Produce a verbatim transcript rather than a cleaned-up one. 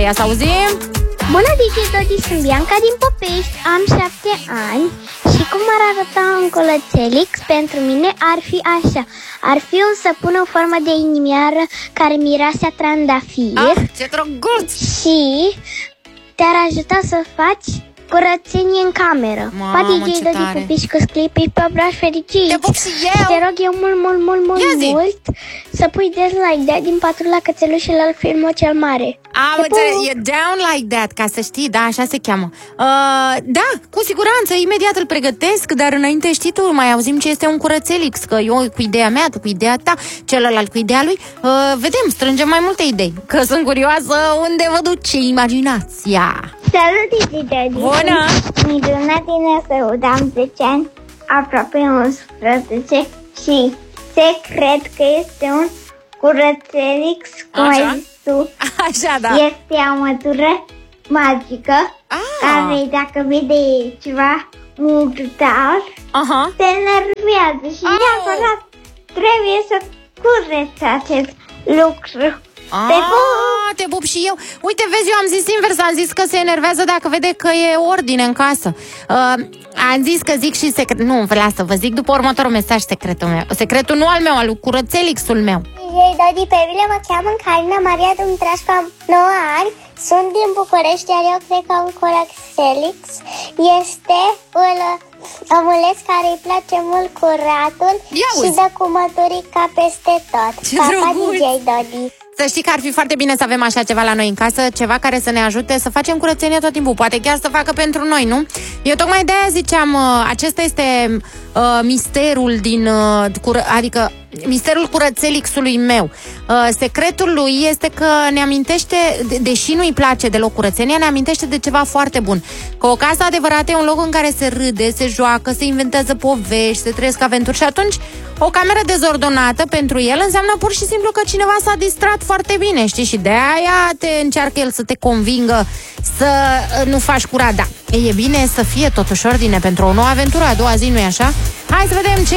Ia să auzim. Bună, D J Dodi, sunt Bianca din Popești, am șapte ani și cum ar arăta un curățelix pentru mine ar fi așa. Ar fi un săpun în formă de inimioară care miroase a trandafir. Ah, ce drăguț! Și te-ar ajuta să faci curățenie în cameră. Mamă, Pa, D J ce Dodi, tare. pupici cu sclipi, pe obraș fericit. Te pup și eu! Te rog eu mult, mult, mult, mult, Ia zi. mult să pui dislike de din patul la cățelușul al filmul cel mare. Am înțeles, e down like that, ca să știi, da, așa se cheamă. uh, Da, cu siguranță, imediat îl pregătesc. Dar înainte știi tu, mai auzim ce este un curățelix. Că eu cu ideea mea, tu cu ideea ta, celălalt cu ideea lui. uh, Vedem, strângem mai multe idei. Că sunt curioasă unde vă duce imaginația. Salut, D J Dodi! Bună! Miruna din Năsăud, am zece ani, aproape unsprezece și se cred că este un curățelix, cum Așa. ai zis tu. Așa, da. Este o mătură magică Ah. care, dacă vede ceva murdar, Aha. se enervează și Au. neapărat trebuie să cureți acest lucru. Te pup! Ah, te pup și eu. Uite, vezi, eu am zis invers. Am zis că se enervează dacă vede că e ordine în casă. uh, Am zis că zic și secret. Nu, lasă, vă zic după următorul mesaj secretul meu. Secretul nu al meu, al lui curățelixul meu. Ei, Dodi, pe mine mă cheamă Carina Maria Dumitrașcu, am nouă ani, sunt din București, iar eu cred că un curățelix este un omuleț care îi place mult curatul Ia și uzi. dă cu măturica peste tot. Ce Pa, pa, drăguț! D J Dodi! Să știi că ar fi foarte bine să avem așa ceva la noi în casă, ceva care să ne ajute să facem curățenie tot timpul, poate chiar să facă pentru noi, nu? Eu tocmai de-aia ziceam, uh, acesta este uh, misterul din, uh, cură, adică misterul curățelixului meu. Uh, secretul lui este că ne amintește, de, deși nu-i place deloc curățenia, ne amintește de ceva foarte bun. Că o casă adevărată e un loc în care se râde, se joacă, se inventează povești, se trăiesc aventuri și atunci o cameră dezordonată pentru el înseamnă pur și simplu că cineva s-a distrat foarte bine, știi? Și de aia te încearcă el să te convingă să uh, nu faci curat. Da, e bine să fie totuși ordine pentru o nouă aventură, a doua zi, nu-i așa? Hai să vedem ce